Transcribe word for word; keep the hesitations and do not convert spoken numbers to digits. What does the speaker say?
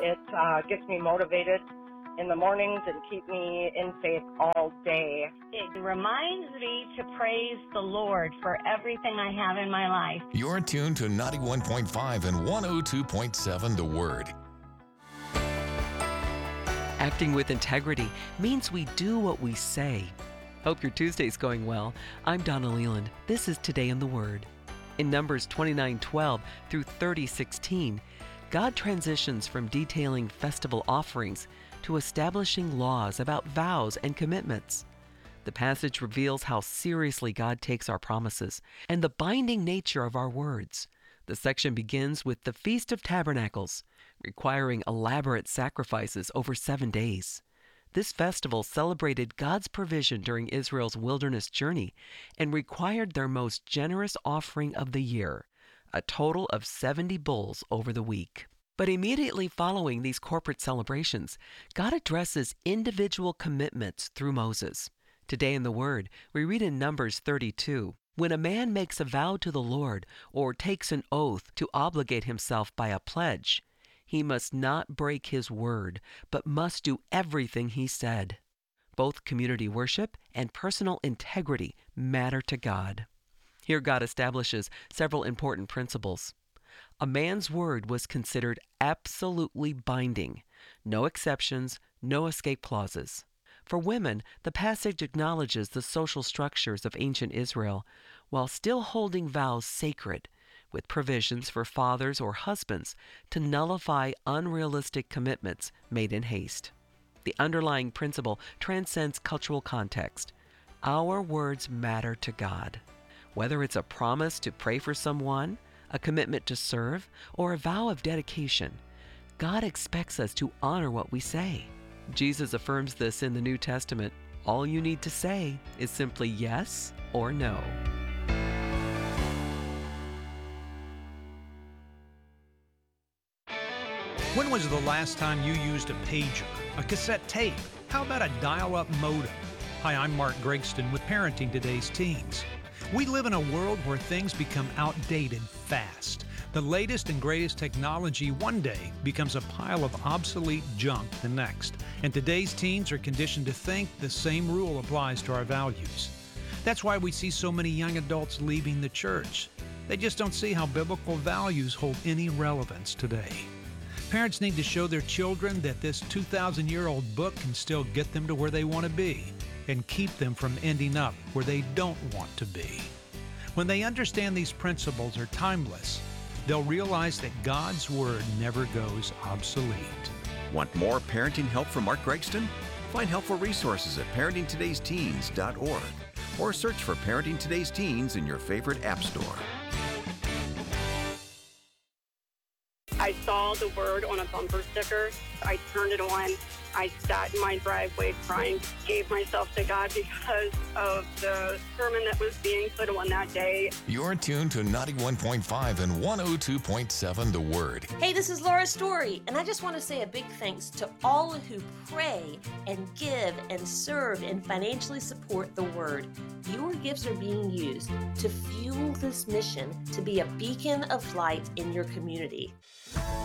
It uh, gets me motivated in the mornings and keep me in faith all day. It reminds me to praise the Lord for everything I have in my life. You're tuned to ninety-one point five and one oh two point seven The Word. Acting with integrity means we do what we say. Hope your Tuesday's going well. I'm Donna Leland. This is Today in the Word. In Numbers twenty-nine twelve through thirty sixteen, God transitions from detailing festival offerings to establishing laws about vows and commitments. The passage reveals how seriously God takes our promises and the binding nature of our words. The section begins with the Feast of Tabernacles, requiring elaborate sacrifices over seven days. This festival celebrated God's provision during Israel's wilderness journey and required their most generous offering of the year, a total of seventy bulls over the week. But immediately following these corporate celebrations, God addresses individual commitments through Moses. Today in the Word, we read in Numbers thirty-two, "When a man makes a vow to the Lord or takes an oath to obligate himself by a pledge, he must not break his word, but must do everything he said." Both community worship and personal integrity matter to God. Here God establishes several important principles. A man's word was considered absolutely binding. No exceptions, no escape clauses. For women, the passage acknowledges the social structures of ancient Israel while still holding vows sacred, with provisions for fathers or husbands to nullify unrealistic commitments made in haste. The underlying principle transcends cultural context. Our words matter to God. Whether it's a promise to pray for someone, a commitment to serve, or a vow of dedication, God expects us to honor what we say. Jesus affirms this in the New Testament. All you need to say is simply yes or no. When was the last time you used a pager, a cassette tape? How about a dial-up modem? Hi, I'm Mark Gregston with Parenting Today's Teens. We live in a world where things become outdated fast. The latest and greatest technology one day becomes a pile of obsolete junk the next. And today's teens are conditioned to think the same rule applies to our values. That's why we see so many young adults leaving the church. They just don't see how biblical values hold any relevance today. Parents need to show their children that this two thousand year old book can still get them to where they want to be and keep them from ending up where they don't want to be. When they understand these principles are timeless, they'll realize that God's Word never goes obsolete. Want more parenting help from Mark Gregston? Find helpful resources at parenting todays teens dot org or search for Parenting Today's Teens in your favorite app store. I saw the word on a bumper sticker. I turned it on. I sat in my driveway crying, gave myself to God because of the sermon that was being put on that day. You're tuned to ninety-one point five and one oh two point seven The Word. Hey, this is Laura Story, and I just want to say a big thanks to all who pray and give and serve and financially support the Word. Your gifts are being used to fuel this mission to be a beacon of light in your community.